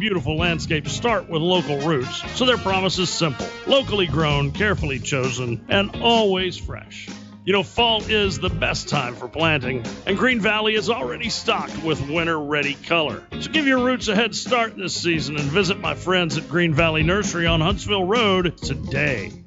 beautiful landscapes start with local roots, so their promise is simple: locally grown, carefully chosen, and always fresh. You know, fall is the best time for planting, and Green Valley is already stocked with winter-ready color. So give your roots a head start this season and visit my friends at Green Valley Nursery on Huntsville Road today.